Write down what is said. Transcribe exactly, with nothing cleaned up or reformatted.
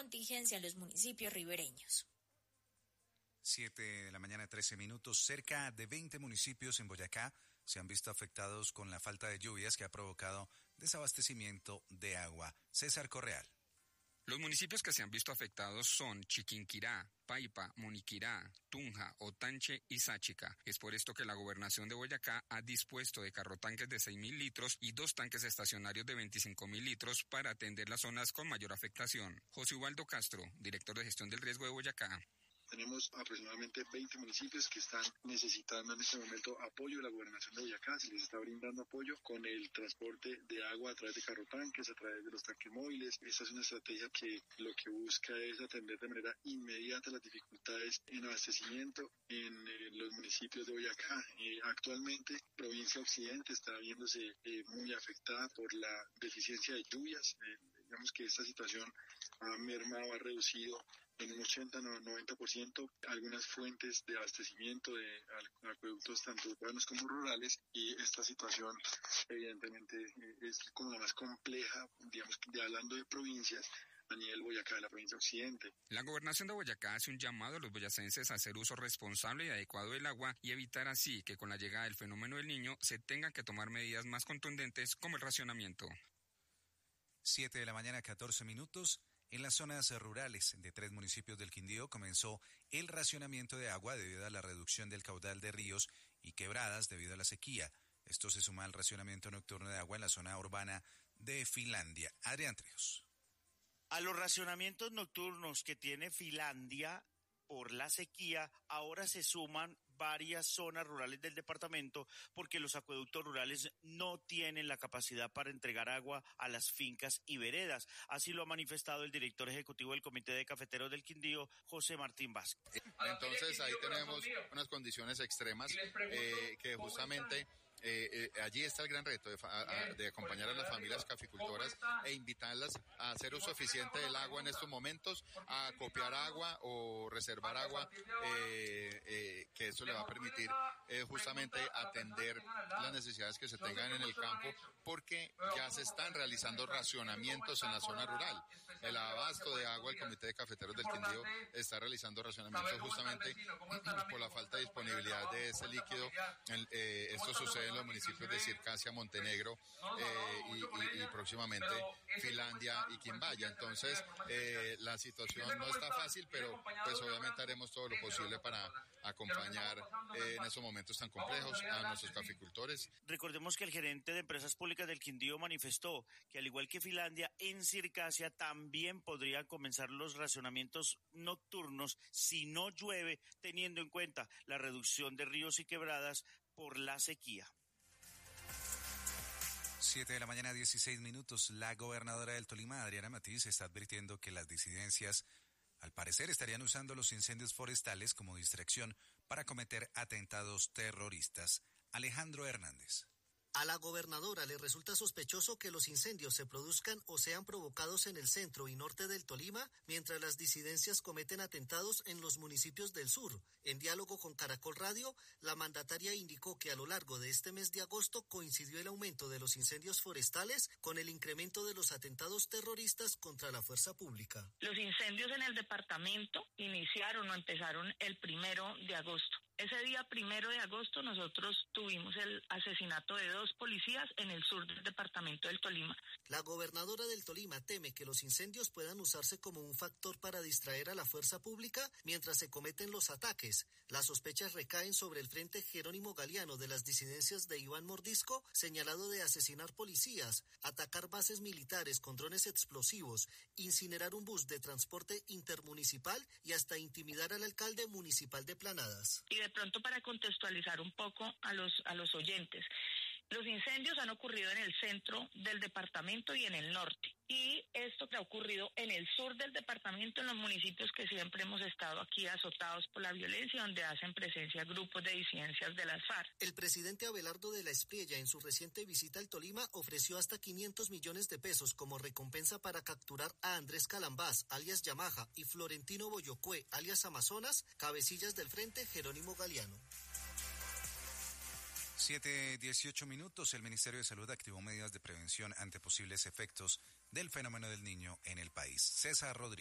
contingencia en los municipios ribereños. siete de la mañana, trece minutos. Cerca de veinte municipios en Boyacá se han visto afectados con la falta de lluvias que ha provocado desabastecimiento de agua. César Correal. Los municipios que se han visto afectados son Chiquinquirá, Paipa, Moniquirá, Tunja, Otanche y Sáchica. Es por esto que la Gobernación de Boyacá ha dispuesto de carrotanques de seis mil litros y dos tanques estacionarios de veinticinco mil litros para atender las zonas con mayor afectación. José Ubaldo Castro, director de gestión del riesgo de Boyacá. Tenemos aproximadamente veinte municipios que están necesitando en este momento apoyo de la Gobernación de Boyacá. Se les está brindando apoyo con el transporte de agua a través de carrotanques, a través de los tanques móviles. Esta es una estrategia que lo que busca es atender de manera inmediata las dificultades en abastecimiento en eh, los municipios de Boyacá. Eh, actualmente, provincia Occidente está viéndose eh, muy afectada por la deficiencia de lluvias. Eh, digamos que esta situación ha mermado, ha reducido en un ochenta a noventa por ciento algunas fuentes de abastecimiento de acueductos tanto urbanos como rurales, y esta situación evidentemente es como la más compleja, digamos, de, hablando de provincias, a nivel Boyacá, de la provincia Occidente. La Gobernación de Boyacá hace un llamado a los boyacenses a hacer uso responsable y adecuado del agua y evitar así que con la llegada del fenómeno del Niño se tengan que tomar medidas más contundentes como el racionamiento. siete de la mañana, catorce minutos. En las zonas rurales de tres municipios del Quindío comenzó el racionamiento de agua debido a la reducción del caudal de ríos y quebradas debido a la sequía. Esto se suma al racionamiento nocturno de agua en la zona urbana de Finlandia. Adrián Trios. A los racionamientos nocturnos que tiene Finlandia por la sequía, ahora se suman varias zonas rurales del departamento porque los acueductos rurales no tienen la capacidad para entregar agua a las fincas y veredas. Así lo ha manifestado el director ejecutivo del Comité de Cafeteros del Quindío, José Martín Vázquez. Entonces ahí tenemos unas condiciones extremas eh, que justamente... Eh, eh, allí está el gran reto de, a, de acompañar a las familias caficultoras e invitarlas a hacer uso eficiente del agua en estos momentos, a copiar agua o reservar agua, eh, eh, que eso le va a permitir eh, justamente atender las necesidades que se tengan en el campo, porque ya se están realizando racionamientos en la zona rural. El abasto de agua, el Comité de Cafeteros del Quindío está realizando racionamientos justamente por la falta de disponibilidad de ese líquido. El, eh, esto sucede en los municipios de Circasia, Montenegro eh, y, y, y próximamente Finlandia y Quimbaya. Entonces eh, la situación no está fácil, pero pues obviamente haremos todo lo posible para acompañar eh, en esos momentos tan complejos a nuestros caficultores. Recordemos que el gerente de Empresas Públicas del Quindío manifestó que al igual que Finlandia, en Circasia también podrían comenzar los racionamientos nocturnos si no llueve, teniendo en cuenta la reducción de ríos y quebradas por la sequía. siete de la mañana, dieciséis minutos. La gobernadora del Tolima, Adriana Matiz, está advirtiendo que las disidencias, al parecer, estarían usando los incendios forestales como distracción para cometer atentados terroristas. Alejandro Hernández. A la gobernadora le resulta sospechoso que los incendios se produzcan o sean provocados en el centro y norte del Tolima, mientras las disidencias cometen atentados en los municipios del sur. En diálogo con Caracol Radio, la mandataria indicó que a lo largo de este mes de agosto coincidió el aumento de los incendios forestales con el incremento de los atentados terroristas contra la fuerza pública. Los incendios en el departamento iniciaron o empezaron el primero de agosto. Ese día primero de agosto nosotros tuvimos el asesinato de dos policías en el sur del departamento del Tolima. La gobernadora del Tolima teme que los incendios puedan usarse como un factor para distraer a la fuerza pública mientras se cometen los ataques. Las sospechas recaen sobre el Frente Jerónimo Galeano de las disidencias de Iván Mordisco, señalado de asesinar policías, atacar bases militares con drones explosivos, incinerar un bus de transporte intermunicipal y hasta intimidar al alcalde municipal de Planadas. Y de pronto, para contextualizar un poco a los a los oyentes, los incendios han ocurrido en el centro del departamento y en el norte. Y esto que ha ocurrido en el sur del departamento, en los municipios que siempre hemos estado aquí azotados por la violencia, donde hacen presencia grupos de disidencias de las FARC. El presidente Abelardo de la Espriella, en su reciente visita al Tolima, ofreció hasta quinientos millones de pesos como recompensa para capturar a Andrés Calambás, alias Yamaha, y Florentino Boyocue, alias Amazonas, cabecillas del Frente Jerónimo Galeano. siete dieciocho minutos. El Ministerio de Salud activó medidas de prevención ante posibles efectos del fenómeno del Niño en el país. César Rodríguez.